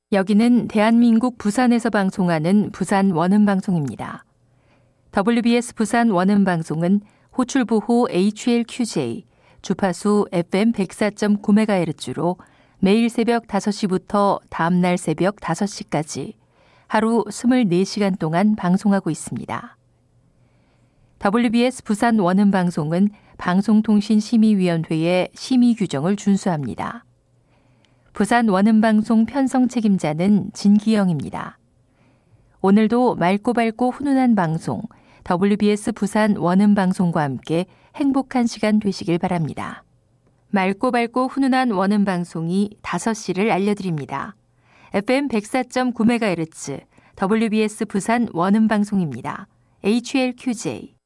여기는 대한민국 부산에서 방송하는 부산 원음방송입니다. WBS 부산 원음방송은 호출부호 HLQJ, 주파수 FM 104.9MHz로 매일 새벽 5시부터 다음날 새벽 5시까지 하루 24시간 동안 방송하고 있습니다. WBS 부산 원음방송은 방송통신심의위원회의 심의 규정을 준수합니다. 부산 원음방송 편성 책임자는 진기영입니다. 오늘도 맑고 밝고 훈훈한 방송, WBS 부산 원음방송과 함께 행복한 시간 되시길 바랍니다. 맑고 밝고 훈훈한 원음방송이 5시를 알려드립니다. FM 104.9MHz, WBS 부산 원음방송입니다. HLQJ.